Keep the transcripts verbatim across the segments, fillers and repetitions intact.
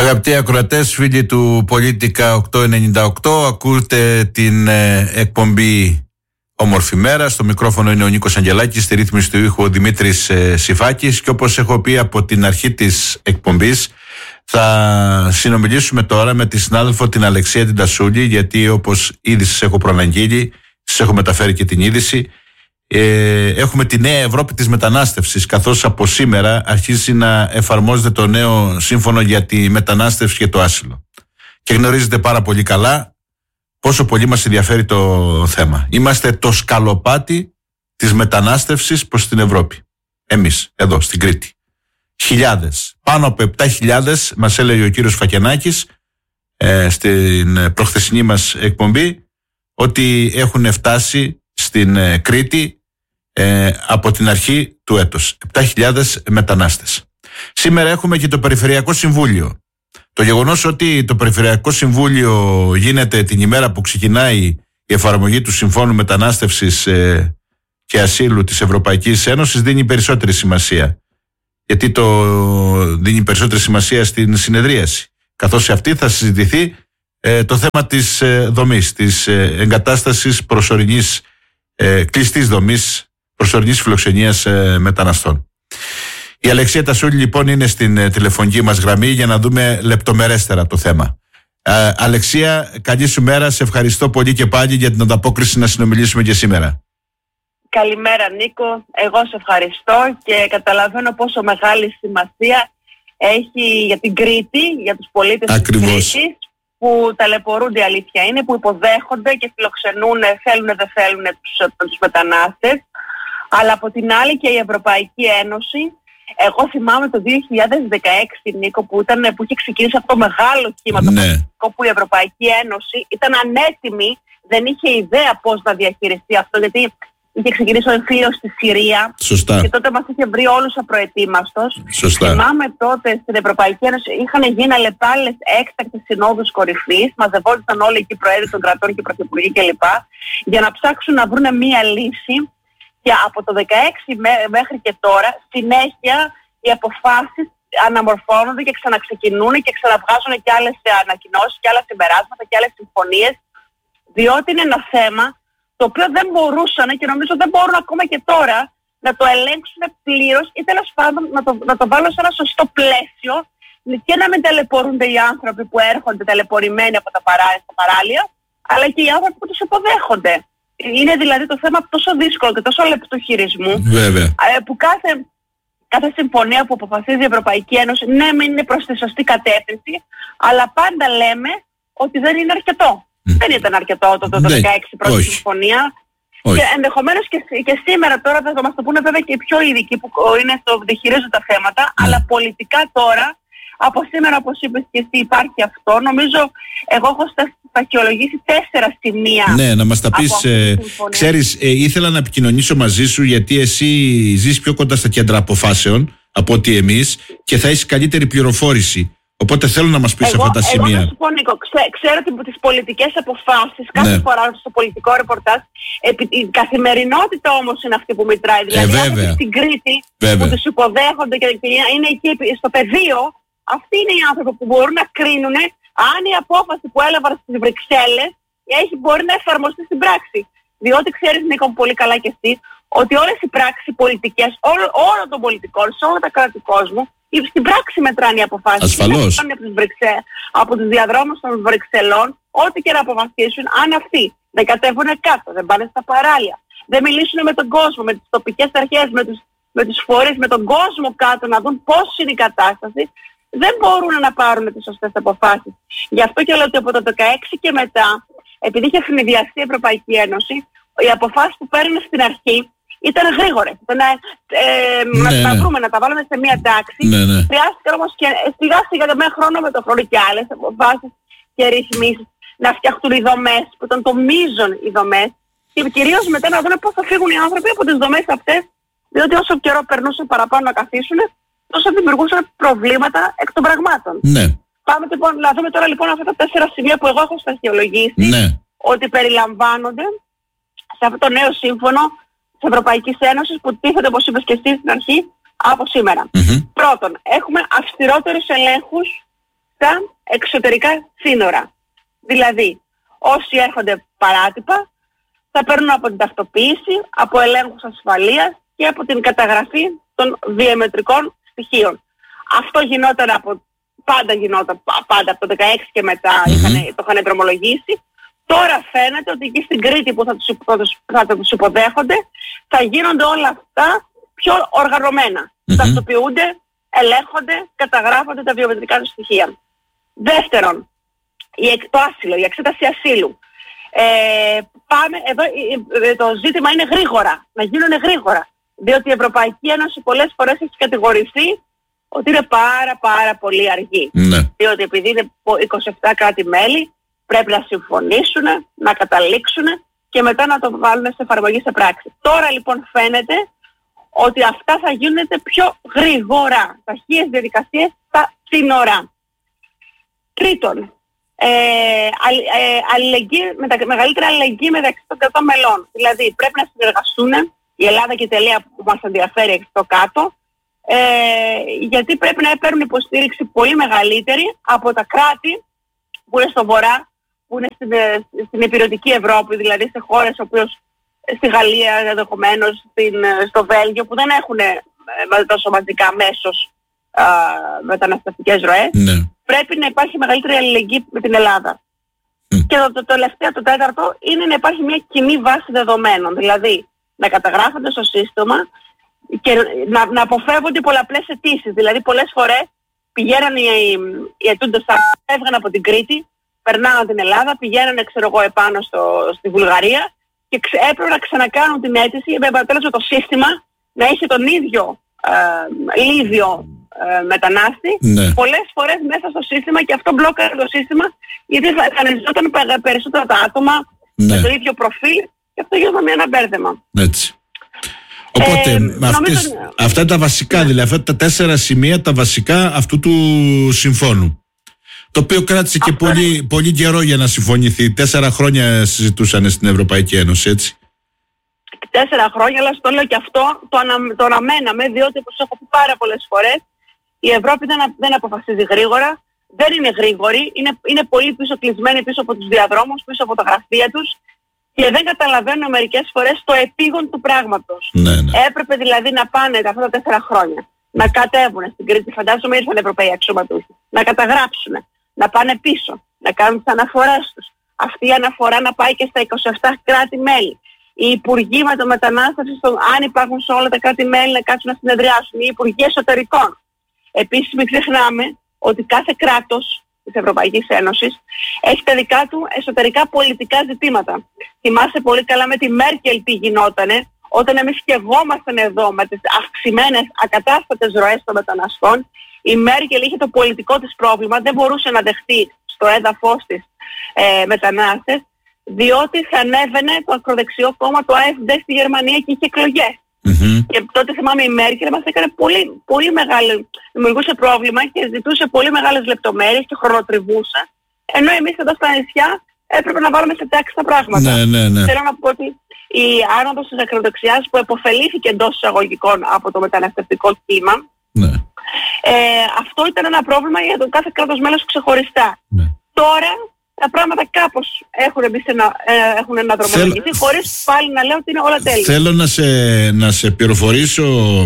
Αγαπητοί ακροατές, φίλοι του Πολίτικα οκτακόσια ενενήντα οκτώ, ακούτε την ε, εκπομπή Όμορφη Μέρα. Στο μικρόφωνο είναι ο Νίκος Αγγελάκης, στη ρύθμιση του ήχου ο Δημήτρης ε, Σιφάκης. Και όπως έχω πει από την αρχή της εκπομπής, θα συνομιλήσουμε τώρα με τη συνάδελφο την Αλεξία την Τασούλη, γιατί όπως ήδη σας έχω προαναγγείλει, σας έχω μεταφέρει και την είδηση, ε, έχουμε τη νέα Ευρώπη της μετανάστευσης, καθώς από σήμερα αρχίζει να εφαρμόζεται το νέο σύμφωνο για τη μετανάστευση και το άσυλο. Και γνωρίζετε πάρα πολύ καλά πόσο πολύ μας ενδιαφέρει το θέμα. Είμαστε το σκαλοπάτι της μετανάστευσης προς την Ευρώπη. Εμείς, εδώ στην Κρήτη. Χιλιάδες, πάνω από επτά χιλιάδες, μας έλεγε ο κύριος Φακενάκης ε, στην προχθεσινή μας εκπομπή, ότι έχουν φτάσει στην ε, Κρήτη ε, από την αρχή του έτους. επτά χιλιάδες μετανάστες. Σήμερα έχουμε και το Περιφερειακό Συμβούλιο. Το γεγονός ότι το Περιφερειακό Συμβούλιο γίνεται την ημέρα που ξεκινάει η εφαρμογή του Συμφώνου Μετανάστευσης ε, και Ασύλου της Ευρωπαϊκής Ένωσης δίνει περισσότερη σημασία. Γιατί το δίνει περισσότερη σημασία στην συνεδρίαση. Καθώς σε αυτή θα συζητηθεί ε, το θέμα της ε, δομής, της ε, εγκατάστασης προσωρινής, ε, κλειστής δομής, προσωρινής φιλοξενίας ε, μεταναστών. Η Αλεξία Τασούλη λοιπόν είναι στην ε, τηλεφωνική μας γραμμή για να δούμε λεπτομερέστερα το θέμα. Ε, Αλεξία, καλή σου μέρα, σε ευχαριστώ πολύ και πάλι για την ανταπόκριση να συνομιλήσουμε και σήμερα. Καλημέρα Νίκο, εγώ σε ευχαριστώ και καταλαβαίνω πόσο μεγάλη σημασία έχει για την Κρήτη, για τους πολίτες Ακριβώς. της Κρήτης, που ταλαιπωρούνται, η αλήθεια είναι, που υποδέχονται και φιλοξενούν, θέλουν δεν θέλουν τους, τους μετανάστες. Αλλά από την άλλη και η Ευρωπαϊκή Ένωση, εγώ θυμάμαι το δύο χιλιάδες δεκαέξι Νίκο, που, ήταν, που είχε ξεκινήσει αυτό το μεγάλο κύμα, το ναι. που η Ευρωπαϊκή Ένωση ήταν ανέτοιμη, δεν είχε ιδέα πώς να διαχειριστεί αυτό, γιατί είχε ξεκινήσει ο εμφύλιος στη Συρία. Σωστά. Και τότε μας είχε βρει όλους απροετοίμαστος. Σωστά. Θυμάμαι τότε στην Ευρωπαϊκή Ένωση είχαν γίνει αλλεπάλληλες έκτακτες συνόδους κορυφής. Μαζευόντουσαν όλοι εκεί οι προέδροι των κρατών και οι πρωθυπουργοί κλπ. Για να ψάξουν να βρουν μία λύση. Και από το δεκαέξι μέχρι και τώρα, συνέχεια οι αποφάσεις αναμορφώνονται και ξαναξεκινούν και ξαναβγάζουν και άλλες ανακοινώσεις και άλλα συμπεράσματα και άλλες συμφωνίες. Διότι είναι ένα θέμα το οποίο δεν μπορούσαν και νομίζω δεν μπορούν ακόμα και τώρα να το ελέγξουν πλήρως ή τέλος πάντων να το, να το βάλουν σε ένα σωστό πλαίσιο και να μην ταλαιπωρούνται οι άνθρωποι που έρχονται ταλαιπωρημένοι από τα, παρά, τα παράλια, αλλά και οι άνθρωποι που τους υποδέχονται. Είναι δηλαδή το θέμα τόσο δύσκολο και τόσο λεπτού χειρισμού, Βέβαια. που κάθε, κάθε συμφωνία που αποφασίζει η Ευρωπαϊκή Ένωση, ναι, μην είναι προς τη σωστή κατεύθυνση, αλλά πάντα λέμε ότι δεν είναι αρκετό. Mm. Δεν ήταν αρκετό το, το, το ναι, δεκαέξι πρώτη όχι. συμφωνία. Όχι. Και ενδεχομένως και, και σήμερα τώρα θα μας το πούνε βέβαια και οι πιο ειδικοί που είναι στο διαχειρίζουν τα θέματα, mm. αλλά πολιτικά τώρα, από σήμερα όπως είπες και εσύ υπάρχει αυτό. Νομίζω εγώ έχω σταχυολογήσει τέσσερα σημεία. Ναι, να μας τα πεις. Ε, ξέρεις, ε, ήθελα να επικοινωνήσω μαζί σου γιατί εσύ ζεις πιο κοντά στα κέντρα αποφάσεων από ότι εμείς και θα έχεις καλύτερη πληροφόρηση. Οπότε θέλω να μας πεις εγώ, αυτά τα σημεία. Εγώ να σου πω Νίκο, ξέ, ξέρω ότι τις πολιτικές αποφάσεις κάθε ναι. φορά στο πολιτικό ρεπορτάζ, επί, η καθημερινότητα όμως είναι αυτή που μετράει. Δηλαδή ε, βέβαια. Στην Κρήτη βέβαια. που τους υποδέχονται και είναι εκεί στο πεδίο, αυτοί είναι οι άνθρωποι που μπορούν να κρίνουν αν η απόφαση που έλαβαν στις Βρυξέλλες έχει, μπορεί να εφαρμοστεί στην πράξη. Διότι ξέρεις Νίκο πολύ καλά και εσύ ότι όλες οι πράξεις πολιτικές όλων όλο των πολιτικών σε όλα τα κράτη του κόσμου στην πράξη μετράνε οι αποφάσεις. Ασφαλώς. Από τους, Βρυξέ, από τους διαδρόμους των Βρυξελών, ό,τι και να αποφασίσουν, αν αυτοί δεν κατέβουν κάτω, δεν πάνε στα παράλια, δεν μιλήσουν με τον κόσμο, με τις τοπικές αρχές, με τους, με τους φορείς, με τον κόσμο κάτω να δουν πώς είναι η κατάσταση, δεν μπορούν να πάρουν τις σωστές αποφάσεις. Γι' αυτό και λέω ότι από το δεκαέξι και μετά, επειδή είχε ευνηδιαστεί η Ευρωπαϊκή Ένωση, οι αποφάσεις που παίρνουν στην αρχή ήταν γρήγορες. Ήταν ε, ε, ναι, να τα βρούμε, ναι. να τα βάλουμε σε μία τάξη. Ναι, ναι. Χρειάστηκε όμως και σιγά σιγά με χρόνο με το χρόνο και άλλες αποφάσεις και ρυθμίσεις να φτιαχτούν οι δομές, που ήταν το μείζον οι δομές, και κυρίως μετά να δουν πώς θα φύγουν οι άνθρωποι από τις δομές αυτές, διότι όσο καιρό περνούσε παραπάνω να καθίσουν, τόσο δημιουργούσαν προβλήματα εκ των πραγμάτων. Ναι. Πάμε λοιπόν, να δούμε τώρα λοιπόν αυτά τα τέσσερα σημεία που εγώ έχω σταχυολογήσει, ναι. ότι περιλαμβάνονται σε αυτό το νέο σύμφωνο της Ευρωπαϊκής Ένωσης που τίθεται, όπως είπες και εσύ στην αρχή, από σήμερα. Mm-hmm. Πρώτον, έχουμε αυστηρότερους ελέγχους στα εξωτερικά σύνορα. Δηλαδή, όσοι έρχονται παράτυπα θα παίρνουν από την ταυτοποίηση, από ελέγχους ασφαλείας και από την καταγραφή των βιομετρικών στοιχείων. Αυτό γινόταν από, πάντα γινόταν πάντα από το δεκαέξι και μετά, mm-hmm. είχαν, το είχαν δρομολογήσει. Τώρα φαίνεται ότι εκεί στην Κρήτη που θα τους, θα τους, θα τους υποδέχονται θα γίνονται όλα αυτά πιο οργανωμένα. Mm-hmm. Ταυτοποιούνται, ελέγχονται, καταγράφονται τα βιομετρικά του στοιχεία. Δεύτερον, η, το άσυλο, η εξέταση ασύλου. Ε, πάμε, εδώ, το ζήτημα είναι γρήγορα, να γίνουν γρήγορα. Διότι η Ευρωπαϊκή Ένωση πολλές φορές έχει κατηγορηθεί ότι είναι πάρα πάρα πολύ αργή. Ναι. Διότι επειδή είναι είκοσι επτά κράτη-μέλη, πρέπει να συμφωνήσουν, να καταλήξουν και μετά να το βάλουν σε εφαρμογή σε πράξη. Τώρα λοιπόν φαίνεται ότι αυτά θα γίνονται πιο γρήγορα, ταχείες διαδικασίες στα σύνορα. Τρίτον, ε, ε, αλληλεγγύη, μετα, μεγαλύτερη αλληλεγγύη μεταξύ των κρατών μελών. Δηλαδή πρέπει να συνεργαστούν η Ελλάδα και η Ιταλία που μας ενδιαφέρει εκεί στο κάτω, ε, γιατί πρέπει να παίρνουν υποστήριξη πολύ μεγαλύτερη από τα κράτη που είναι στο βορρά, που είναι στην, στην υπηρετική Ευρώπη, δηλαδή σε χώρες όπως στη Γαλλία ενδεχομένως, στο Βέλγιο, που δεν έχουν τόσο μαζικά μέσως α, μεταναστευτικές ροές. Ναι. Πρέπει να υπάρχει μεγαλύτερη αλληλεγγύη με την Ελλάδα. Mm. Και το, το τελευταίο, το τέταρτο, είναι να υπάρχει μια κοινή βάση δεδομένων. Δηλαδή, να καταγράφονται στο σύστημα και να, να αποφεύγονται οι πολλαπλές αιτήσεις. Δηλαδή, πολλές φορές πηγαίναν οι, οι αιτούντες, έβγαν από την Κρήτη, περνάγαν την Ελλάδα, πηγαίνανε, ξέρω εγώ, επάνω στο, στη Βουλγαρία και ξε, έπρεπε να ξανακάνουν την αίτηση, με αποτέλεσμα το σύστημα να είχε τον ίδιο ε, ίδιο ε, μετανάστη, ναι. πολλές φορές μέσα στο σύστημα, και αυτό μπλόκαρε το σύστημα, γιατί θα εμφανιζόταν περισσότερα τα άτομα, ναι. με το ίδιο προφίλ, και αυτό γινόταν ένα μπέρδεμα. Έτσι. Οπότε, ε, αυτές, νομίζω... αυτά τα βασικά, ναι. δηλαδή αυτά τα τέσσερα σημεία, τα βασικά αυτού του συμφώνου. Το οποίο κράτησε και πολύ, πολύ καιρό για να συμφωνηθεί. Τέσσερα χρόνια συζητούσαν στην Ευρωπαϊκή Ένωση, έτσι. Τέσσερα χρόνια, αλλά στο λέω και αυτό, το, ανα, το αναμέναμε, διότι όπως έχω πει πάρα πολλές φορές, η Ευρώπη δεν, δεν αποφασίζει γρήγορα, δεν είναι γρήγορη, είναι, είναι πολύ πίσω κλεισμένη πίσω από τους διαδρόμους, πίσω από τα γραφεία τους, και δεν καταλαβαίνουν μερικές φορές το επίγον του πράγματος. Ναι, ναι. Έπρεπε δηλαδή να πάνε αυτά τα τέσσερα χρόνια, να κατέβουν στην Κρήτη, φαντάζομαι ήρθαν Ευρωπαίοι αξιωματούχοι, να καταγράψουν, να πάνε πίσω, να κάνουν τις αναφορές τους. Αυτή η αναφορά να πάει και στα είκοσι επτά κράτη-μέλη. Οι υπουργοί με το μετανάστευση, αν υπάρχουν σε όλα τα κράτη-μέλη, να κάτσουν να συνεδριάσουν. Οι υπουργοί εσωτερικών. Επίσης, μην ξεχνάμε ότι κάθε κράτος της Ευρωπαϊκής Ένωσης έχει τα δικά του εσωτερικά πολιτικά ζητήματα. Θυμάσαι πολύ καλά με τη Μέρκελ τι γινότανε, όταν εμείς σκευόμασταν εδώ με τις αυξημένες ακατάστατες ροές των μεταναστών. Η Μέρκελ είχε το πολιτικό της πρόβλημα, δεν μπορούσε να δεχτεί στο έδαφος της ε, μετανάστες, διότι θα ανέβαινε το ακροδεξιό κόμμα, το έι εφ ντι στη Γερμανία, και είχε εκλογές. Mm-hmm. Και τότε θυμάμαι η Μέρκελ μας έκανε πολύ, πολύ μεγάλο, δημιουργούσε πρόβλημα και ζητούσε πολύ μεγάλες λεπτομέρειες και χρονοτριβούσε, ενώ εμείς εδώ στα νησιά έπρεπε να βάλουμε σε τάξη τα πράγματα. Ναι, ναι, ναι. Θέλω να πω ότι η άνοδος της ακροδεξιάς που επωφελήθηκε εντός εισαγωγικών από το μεταναστευτικό κύμα, ναι. ε, αυτό ήταν ένα πρόβλημα για το κάθε κράτος μέλος ξεχωριστά. Ναι. Τώρα τα πράγματα κάπως έχουν, ε, έχουν αναδρομολογηθεί, Θέλ... χωρίς πάλι να λέω ότι είναι όλα τέλεια. Θέλω να σε, να σε πληροφορήσω,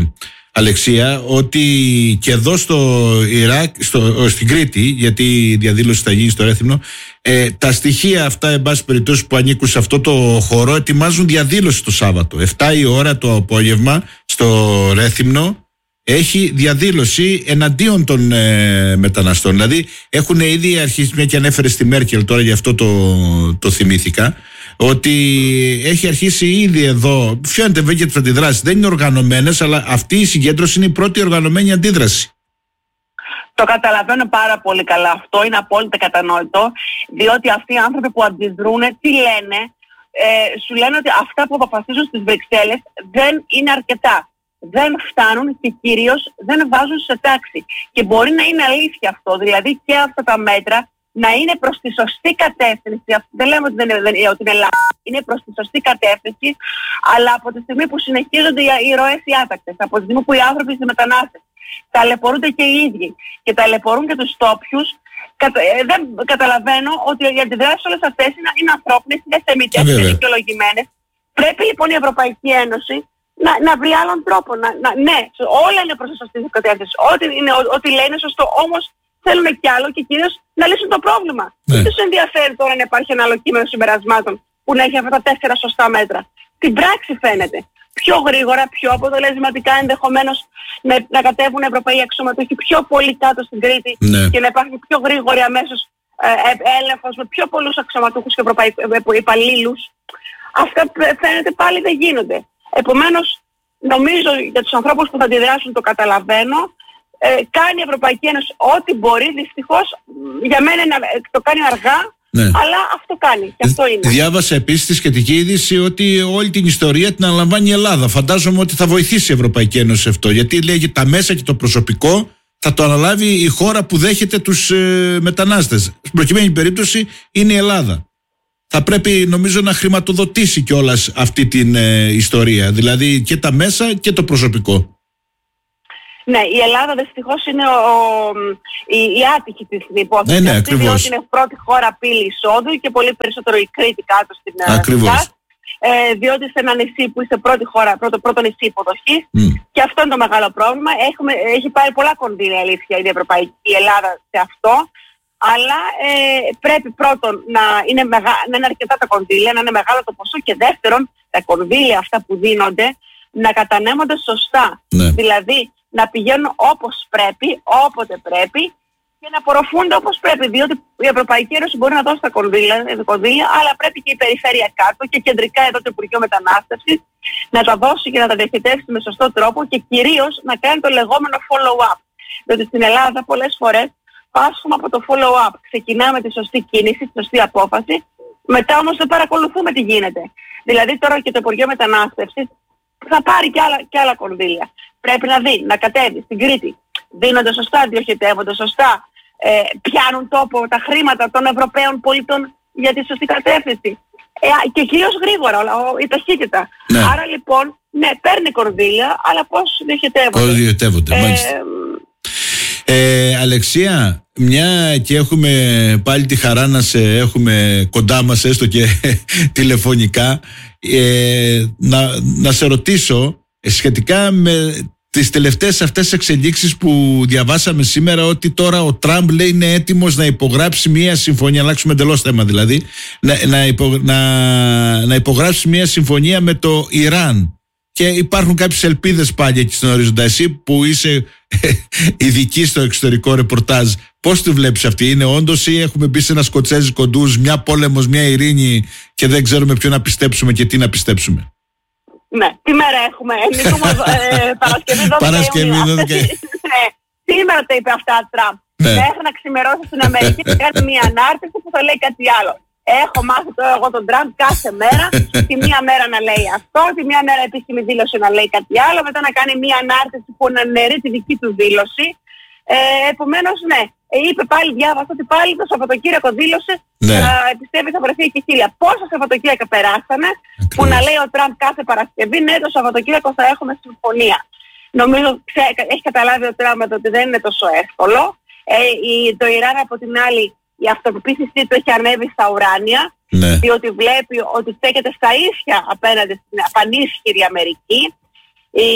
Αλεξία, ότι και εδώ στο Ιράκ, στο, στην Κρήτη, γιατί η διαδήλωση θα γίνει στο Ρέθυμνο, ε, τα στοιχεία αυτά, εν πάση περιπτώσει, που ανήκουν σε αυτό το χώρο, ετοιμάζουν διαδήλωση το Σάββατο. εφτά η ώρα το απόγευμα στο Ρέθυμνο έχει διαδήλωση εναντίον των ε, μεταναστών. Δηλαδή έχουν ήδη αρχίσει, μια και ανέφερε στη Μέρκελ τώρα, γι' αυτό το, το θυμήθηκα, ότι έχει αρχίσει ήδη εδώ, φαίνεται βέβαια τις αντιδράσεις, δεν είναι οργανωμένες, αλλά αυτή η συγκέντρωση είναι η πρώτη οργανωμένη αντίδραση. Το καταλαβαίνω πάρα πολύ καλά αυτό, είναι απόλυτα κατανόητο, διότι αυτοί οι άνθρωποι που αντιδρούν, τι λένε, ε, σου λένε ότι αυτά που αποφασίζουν στις Βρυξέλλες δεν είναι αρκετά. Δεν φτάνουν και κυρίως δεν βάζουν σε τάξη. Και μπορεί να είναι αλήθεια αυτό, δηλαδή και αυτά τα μέτρα να είναι προς τη σωστή κατεύθυνση. Δεν λέμε ότι, δεν είναι, δεν, ότι είναι λάθος, είναι προς τη σωστή κατεύθυνση, αλλά από τη στιγμή που συνεχίζονται οι ροές οι άτακτες, από τη στιγμή που οι άνθρωποι στις μετανάστες ταλαιπωρούνται και οι ίδιοι και ταλαιπωρούν και τους τόπιους, Κατα, ε, δεν καταλαβαίνω ότι οι αντιδράσεις όλες αυτές είναι, είναι ανθρώπινες, είναι θεμιτές, είναι δικαιολογημένες. Πρέπει λοιπόν η Ευρωπαϊκή Ένωση να, να βρει άλλον τρόπο. Να, να, ναι, όλα είναι προς τη σωστή κατεύθυνση. Ό,τι, είναι, ό, ό,τι λέει είναι σωστό. Όμως θέλουν κι άλλο και κυρίως να λύσουν το πρόβλημα. Δεν ναι. τους ενδιαφέρει τώρα να υπάρχει ένα άλλο κείμενο συμπερασμάτων που να έχει αυτά τα τέσσερα σωστά μέτρα. Στην πράξη φαίνεται. Πιο γρήγορα, πιο αποτελεσματικά ενδεχομένως να, να κατέβουν ευρωπαίοι αξιωματούχοι πιο πολύ κάτω στην Κρήτη ναι. και να υπάρχει πιο γρήγορη αμέσως ε, ε, έλεγχος με πιο πολλούς αξιωματούχους και ευρωπαϊκούς υπαλλήλους. Αυτά φαίνεται πάλι δεν γίνονται. Επομένως, νομίζω για τους ανθρώπους που θα αντιδράσουν το καταλαβαίνω. Ε, κάνει η Ευρωπαϊκή Ένωση ό,τι μπορεί. Δυστυχώς για μένα το κάνει αργά. Ναι. Αλλά αυτό κάνει και αυτό είναι. Διάβασα επίσης τη σχετική είδηση ότι όλη την ιστορία την αναλαμβάνει η Ελλάδα. Φαντάζομαι ότι θα βοηθήσει η Ευρωπαϊκή Ένωση σε αυτό. Γιατί λέγει τα μέσα και το προσωπικό θα το αναλάβει η χώρα που δέχεται τους ε, μετανάστες. Στην προκειμένη περίπτωση είναι η Ελλάδα. Θα πρέπει νομίζω να χρηματοδοτήσει κιόλας αυτή την ε, ιστορία. Δηλαδή και τα μέσα και το προσωπικό. Ναι, η Ελλάδα δυστυχώς είναι ο, ο, η, η άτυχη της υπόθεση. Ναι, ναι, αυτή, διότι είναι πρώτη χώρα πύλη εισόδου και πολύ περισσότερο η Κρήτη κάτω στην Ελλάδα. Ε, διότι σε ένα νησί που είσαι πρώτη χώρα, πρώτο, πρώτο νησί υποδοχής mm. και αυτό είναι το μεγάλο πρόβλημα. Έχουμε, έχει πάρει πολλά κονδύλια αλήθεια η Ευρωπαϊκή η Ελλάδα σε αυτό. Αλλά ε, πρέπει πρώτον να είναι, μεγα, να είναι αρκετά τα κονδύλια, να είναι μεγάλο το ποσό και δεύτερον τα κονδύλια αυτά που δίνονται να κατανέμονται σωστά. Ναι. Δηλαδή να πηγαίνουν όπως πρέπει, όποτε πρέπει και να απορροφούνται όπως πρέπει. Διότι η Ευρωπαϊκή Ένωση μπορεί να δώσει τα κονδύλια, κονδύλια αλλά πρέπει και η περιφέρεια κάτω και κεντρικά εδώ το Υπουργείο Μετανάστευσης να τα δώσει και να τα διαχειριστεί με σωστό τρόπο και κυρίως να κάνει το λεγόμενο follow-up. Διότι στην Ελλάδα πολλές φορές πάσχουμε από το follow-up. Ξεκινάμε τη σωστή κίνηση, τη σωστή απόφαση, μετά όμως δεν παρακολουθούμε τι γίνεται. Δηλαδή τώρα και το Υπουργείο Μετανάστευσης θα πάρει και άλλα, και άλλα κονδύλια. Πρέπει να δει, να κατέβει στην Κρήτη. Δίνονται σωστά, διοχετεύονται σωστά. Ε, πιάνουν τόπο τα χρήματα των Ευρωπαίων πολιτών για τη σωστή κατεύθυνση. Ε, και κυρίως γρήγορα, η ταχύτητα. Ναι. Άρα λοιπόν, ναι, παίρνει κονδύλια, αλλά πώς διοχετεύονται. Πώς διοχετεύονται, ε, μάλιστα. Ε, Αλεξία, μια και έχουμε πάλι τη χαρά να σε έχουμε κοντά μας έστω και τηλεφωνικά, ε, να, να σε ρωτήσω σχετικά με τις τελευταίες αυτές εξελίξεις που διαβάσαμε σήμερα, ότι τώρα ο Τραμπ λέει είναι έτοιμος να υπογράψει μια συμφωνία, αλλάξουμε εντελώς θέμα δηλαδή, να, να, υπο, να, να υπογράψει μια συμφωνία με το Ιράν. Και υπάρχουν κάποιες ελπίδες πάλι εκεί στον ορίζοντα. Εσύ που είσαι ειδική στο εξωτερικό ρεπορτάζ, πώς τη βλέπεις αυτή? Είναι όντως ή έχουμε μπει σε ένα σκοτσέζικο ντουζ, μια πόλεμος, μια ειρήνη και δεν ξέρουμε ποιο να πιστέψουμε και τι να πιστέψουμε? Ναι, τι μέρα έχουμε? ε, Παρασκευή δώδεκα Ιουνίου. Σήμερα τα είπε αυτά ο Τραμπ. Μέχρι να ξημερώσει στην Αμερική και κάνει μια ανάρτηση που θα λέει κάτι άλλο. Έχω μάθει τώρα εγώ τον Τραμπ κάθε μέρα, τη μία μέρα να λέει αυτό, τη μία μέρα επίσημη δήλωση να λέει κάτι άλλο, μετά να κάνει μία ανάρτηση που να νερεί τη δική του δήλωση. Ε, επομένως, ναι, είπε πάλι, διάβασα ότι πάλι το Σαββατοκύριακο δήλωσε, ναι. ε, πιστεύει θα βρεθεί και χίλια. Πόσα Σαββατοκύριακα περάσανε, ακριβώς, που να λέει ο Τραμπ κάθε Παρασκευή, ναι, το Σαββατοκύριακο θα έχουμε συμφωνία. Νομίζω ξέ, έχει καταλάβει ο Τραμπ ότι δεν είναι τόσο εύκολο. Ε, η, το Ιράν από την άλλη, η αυτοπεποίθησή του έχει ανέβει στα ουράνια, ναι, διότι βλέπει ότι στέκεται στα ίσια απέναντι στην πανίσχυρη Αμερική. Η,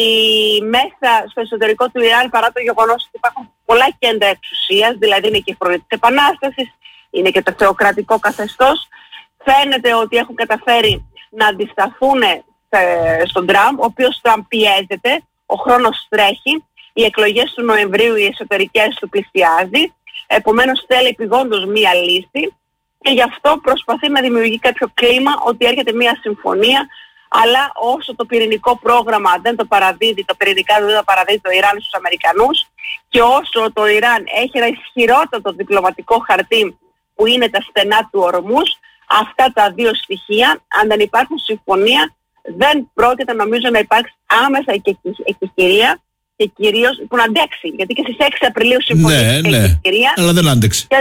μέσα στο εσωτερικό του Ιράν, παρά το γεγονός ότι υπάρχουν πολλά κέντρα εξουσίας, δηλαδή είναι και η φρουρή της Επανάστασης, είναι και το θεοκρατικό καθεστώς, φαίνεται ότι έχουν καταφέρει να αντισταθούν ε, στον Τραμπ, ο οποίος Τραμπ πιέζεται, ο χρόνος τρέχει, οι εκλογές του Νοεμβρίου, οι εσωτερικές του πλησιάζει. Επομένως θέλει επιγόντως μία λύση και γι' αυτό προσπαθεί να δημιουργεί κάποιο κλίμα ότι έρχεται μία συμφωνία, αλλά όσο το πυρηνικό πρόγραμμα δεν το παραδίδει, το πυρηνικά δεν το παραδίδει το Ιράν στους Αμερικανούς, και όσο το Ιράν έχει ένα ισχυρότατο διπλωματικό χαρτί που είναι τα στενά του Ορμούς, αυτά τα δύο στοιχεία, αν δεν υπάρχουν συμφωνία, δεν πρόκειται νομίζω να υπάρξει άμεσα εκεχηρία. Και κυρίως που να αντέξει, γιατί και στις έξι Απριλίου συμφωνήθηκε, ναι, ναι, η κυρία, αλλά δεν άντεξε. Και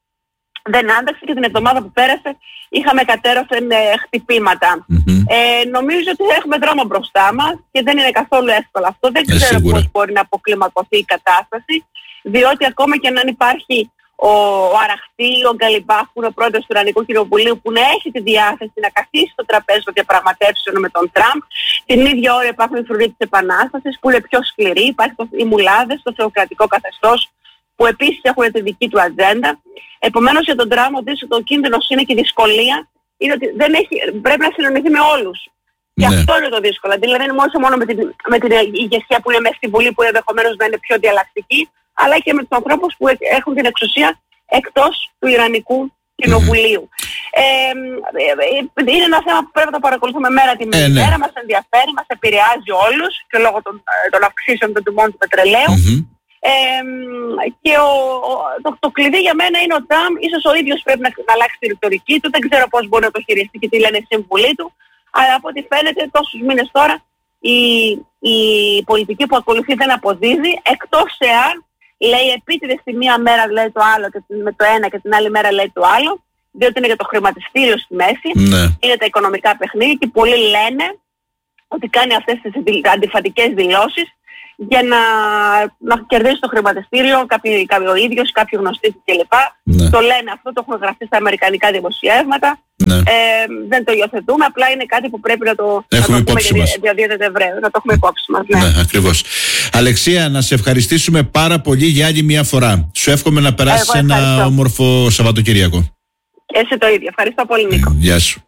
δεν άντεξε και την εβδομάδα που πέρασε είχαμε κατέρωθεν ε, χτυπήματα. Mm-hmm. Ε, νομίζω ότι έχουμε δρόμο μπροστά μας και δεν είναι καθόλου εύκολο αυτό. Δεν ξέρω ε, πώς μπορεί να αποκλιμακωθεί η κατάσταση, διότι ακόμα και αν υπάρχει ο, ο Αραχτή, ο Γκαλιμπάφ, που είναι ο πρόεδρος του Ιρανικού Κοινοβουλίου, που να έχει τη διάθεση να καθίσει στο τραπέζι των διαπραγματεύσεων με τον Τραμπ. Την ίδια ώρα υπάρχουν οι φρουροί της Επανάστασης, που είναι πιο σκληροί. Υπάρχει το, οι μουλάδες, το θεοκρατικό καθεστώς, που επίσης έχουν τη δική του ατζέντα. Επομένως, για τον Τραμπ, ο κίνδυνος είναι και η δυσκολία είναι ότι δεν έχει, πρέπει να συνεννοηθεί με όλους. Και ναι. αυτό είναι το δύσκολο. Δηλαδή, δεν είναι μόνο, μόνο με, την, με την ηγεσία που είναι μέσα στη Βουλή, που ενδεχομένως να είναι πιο διαλλακτική, αλλά και με τους ανθρώπους που έχουν την εξουσία εκτός του Ιρανικού Κοινοβουλίου. Mm-hmm. Ε, είναι ένα θέμα που πρέπει να το παρακολουθούμε μέρα τη μέρα. Ε, ναι. Μας ενδιαφέρει, μας επηρεάζει όλους και λόγω των, των αυξήσεων των τιμών του πετρελαίου. Mm-hmm. Ε, και ο, ο, το, το κλειδί για μένα είναι ο Τραμπ. Ίσως ο ίδιος πρέπει να, να αλλάξει τη ρητορική του. Δεν ξέρω πώς μπορεί να το χειριστεί και τι λένε οι σύμβουλοι του. Αλλά από ό,τι φαίνεται τόσους μήνες τώρα η, η πολιτική που ακολουθεί δεν αποδίδει, εκτός εάν λέει επίτηδες τη μία μέρα λέει το άλλο και με το ένα και την άλλη μέρα λέει το άλλο, διότι είναι για το χρηματιστήριο στη μέση, ναι. είναι τα οικονομικά παιχνίδια και πολλοί λένε ότι κάνει αυτές τις αντιφατικές δηλώσεις για να, να κερδίσει το χρηματιστήριο, κάποιοι, κάποιοι ο ίδιος, κάποιοι γνωστοί κλπ. Ναι. Το λένε αυτό, το έχουν γραφτεί στα αμερικανικά δημοσιεύματα. Ναι. Ε, δεν το υιοθετούμε, απλά είναι κάτι που πρέπει να το έχουμε υπόψη μας. Να το έχουμε υπόψη μας. Ναι. Ναι, ακριβώς. Αλεξία, να σε ευχαριστήσουμε πάρα πολύ για άλλη μια φορά. Σου εύχομαι να περάσεις ένα όμορφο Σαββατοκύριακο. Εσύ το ίδιο. Ευχαριστώ πολύ, Νίκο. Ε, γεια σου.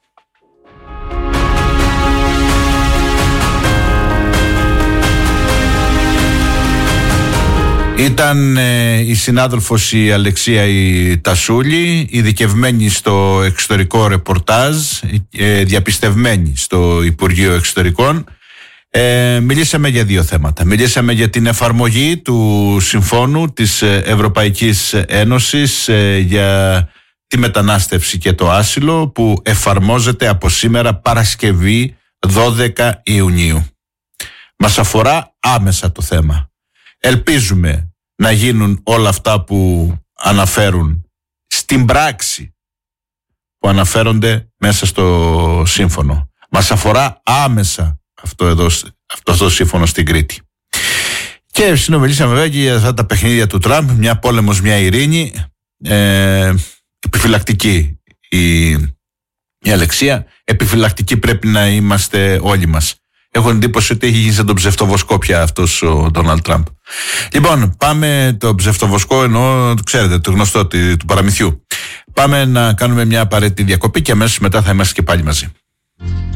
Ήταν ε, η συνάδελφος η Αλεξία η Τασούλη, ειδικευμένη στο εξωτερικό ρεπορτάζ, ε, διαπιστευμένη στο Υπουργείο Εξωτερικών. Ε, μιλήσαμε για δύο θέματα. Μιλήσαμε για την εφαρμογή του Συμφώνου της Ευρωπαϊκής Ένωσης ε, για τη μετανάστευση και το άσυλο, που εφαρμόζεται από σήμερα Παρασκευή δώδεκα Ιουνίου. Μας αφορά άμεσα το θέμα. Ελπίζουμε να γίνουν όλα αυτά που αναφέρουν στην πράξη, που αναφέρονται μέσα στο σύμφωνο. Μας αφορά άμεσα αυτό εδώ, αυτό το σύμφωνο στην Κρήτη. Και συνομιλήσαμε βέβαια και για αυτά τα παιχνίδια του Τραμπ, μια πόλεμος, μια ειρήνη, ε, επιφυλακτική η, η Αλεξία, επιφυλακτική πρέπει να είμαστε όλοι μας. Έχω εντύπωση ότι έχει γίνει σαν τον ψευτοβοσκό πια αυτός ο Ντόναλντ Τραμπ. Λοιπόν, πάμε το ψευτοβοσκό, εννοώ, ξέρετε, το γνωστό του παραμυθιού. Πάμε να κάνουμε μια απαραίτητη διακοπή και αμέσως μετά θα είμαστε και πάλι μαζί.